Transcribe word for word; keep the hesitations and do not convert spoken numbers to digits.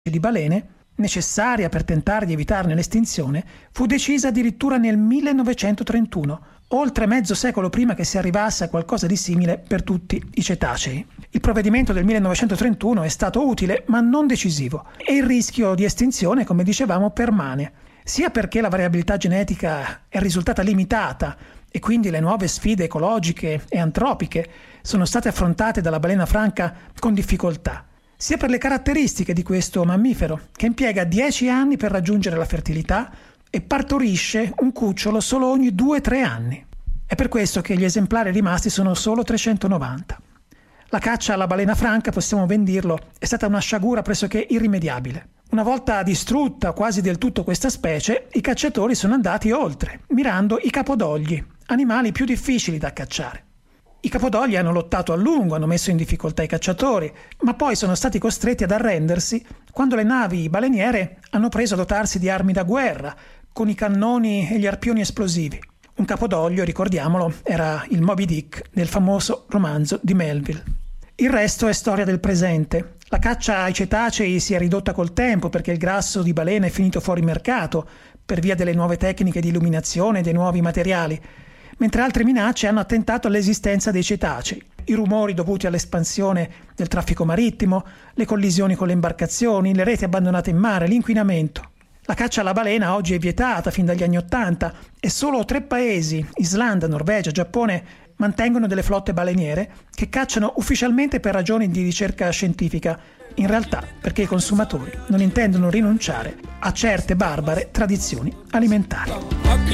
di balene, necessaria per tentare di evitarne l'estinzione, fu decisa addirittura nel millenovecentotrentuno, oltre mezzo secolo prima che si arrivasse a qualcosa di simile per tutti i cetacei. Il provvedimento del millenovecentotrentuno è stato utile, ma non decisivo, e il rischio di estinzione, come dicevamo, permane, sia perché la variabilità genetica è risultata limitata e quindi le nuove sfide ecologiche e antropiche sono state affrontate dalla balena franca con difficoltà, sia per le caratteristiche di questo mammifero, che impiega dieci anni per raggiungere la fertilità e partorisce un cucciolo solo ogni due tre anni. È per questo che gli esemplari rimasti sono solo trecentonovanta. La caccia alla balena franca, possiamo ben dirlo, è stata una sciagura pressoché irrimediabile. Una volta distrutta quasi del tutto questa specie, i cacciatori sono andati oltre, mirando i capodogli, animali più difficili da cacciare. I capodogli hanno lottato a lungo, hanno messo in difficoltà i cacciatori, ma poi sono stati costretti ad arrendersi quando le navi baleniere hanno preso a dotarsi di armi da guerra, con i cannoni e gli arpioni esplosivi. Un capodoglio, ricordiamolo, era il Moby Dick del famoso romanzo di Melville. Il resto è storia del presente. La caccia ai cetacei si è ridotta col tempo perché il grasso di balena è finito fuori mercato per via delle nuove tecniche di illuminazione e dei nuovi materiali, mentre altre minacce hanno attentato all'esistenza dei cetacei. I rumori dovuti all'espansione del traffico marittimo, le collisioni con le imbarcazioni, le reti abbandonate in mare, l'inquinamento. La caccia alla balena oggi è vietata fin dagli anni Ottanta e solo tre paesi, Islanda, Norvegia, Giappone, mantengono delle flotte baleniere che cacciano ufficialmente per ragioni di ricerca scientifica, in realtà perché i consumatori non intendono rinunciare a certe barbare tradizioni alimentari.